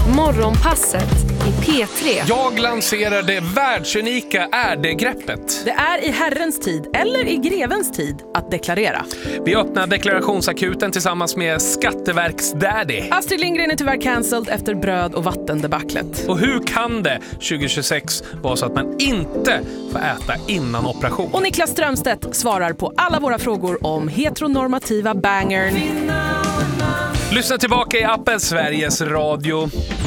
Morgonpasset i P3. Jag lanserar det världsunika är-det-greppet. Det är i Herrens tid, eller i grevens tid, att deklarera. Vi öppnar deklarationsakuten tillsammans med Skatteverksdaddy. Astrid Lindgren är tyvärr cancelled efter bröd- och vattendebaclet. Och hur kan det 2026 vara så att man inte får äta innan operation? Och Niklas Strömstedt svarar på alla våra frågor om heteronormativa bangern. Lyssna tillbaka i appen Sveriges Radio.